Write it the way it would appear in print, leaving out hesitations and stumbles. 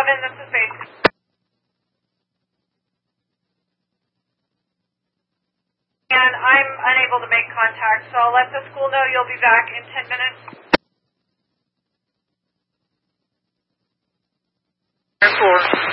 this is Basic. And I'm unable to make contact, so I'll let the school know you'll be back in 10 minutes. 10-4.